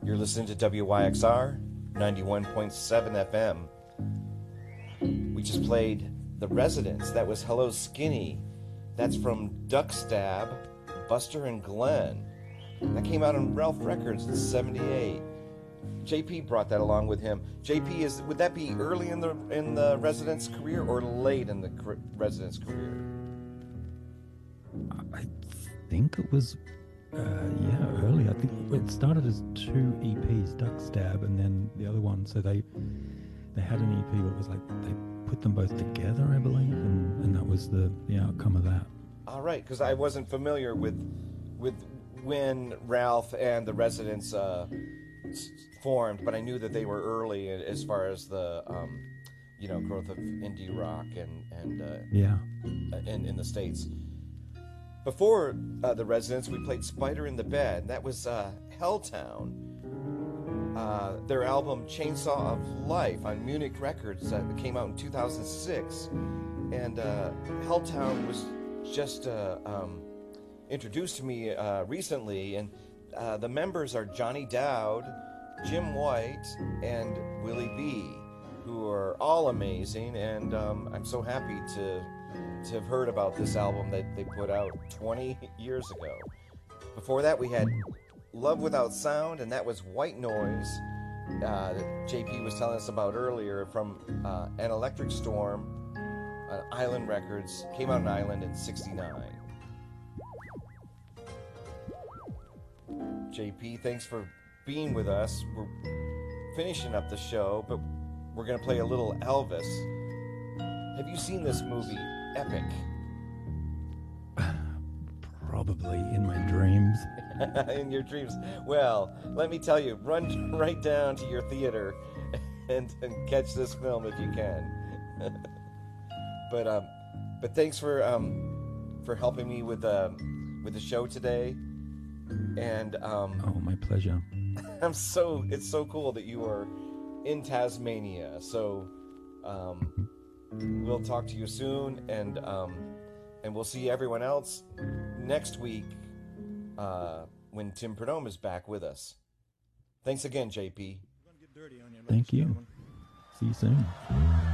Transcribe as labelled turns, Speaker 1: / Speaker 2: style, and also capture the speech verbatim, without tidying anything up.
Speaker 1: You're listening to W Y X R ninety-one point seven F M. We just played The Residents. That was Hello Skinny. That's from Duckstab, Buster and Glenn. That came out on Ralph Records in seventy-eight. J P brought that along with him. J P, is would that be early in the in the Residents' career or late in the cr- Residents' career?
Speaker 2: I think it was, uh, yeah, early. I think it started as two E Ps, Duckstab, and then the other one. So they they had an E P, but it was like they put them both together, I believe, and, and that was the, the outcome of that.
Speaker 1: All right, because I wasn't familiar with with when Ralph and the Residents uh, formed, but I knew that they were early as far as the um, you know growth of indie rock and and uh,
Speaker 2: yeah,
Speaker 1: in in the States. Before uh, the Residents, we played Spider in the Bed. That was uh, Helltown. Uh, their album Chainsaw of Life on Munich Records uh, that came out in two thousand six. And uh, Helltown was just uh, um, introduced to me uh, recently. And uh, the members are Johnny Dowd, Jim White, and Willie B., who are all amazing. And um, I'm so happy to... to have heard about this album that they put out twenty years ago. Before that, we had Love Without Sound, and that was White Noise uh, that J P was telling us about earlier from uh, An Electric Storm on Island Records. Came out on Island in sixty-nine. J P, thanks for being with us. We're finishing up the show, but we're going to play a little Elvis. Have you seen this movie, Epic?
Speaker 2: Probably in my dreams.
Speaker 1: In your dreams. Well, let me tell you, run right down to your theater and, and catch this film if you can. but um, but thanks for um, for helping me with uh, with the show today. And um,
Speaker 2: oh, my pleasure.
Speaker 1: I'm so it's so cool that you are in Tasmania. So. Um, We'll talk to you soon, and um, and we'll see everyone else next week uh, when Tim Perdome is back with us. Thanks again, J P.
Speaker 2: Thank you. See you soon.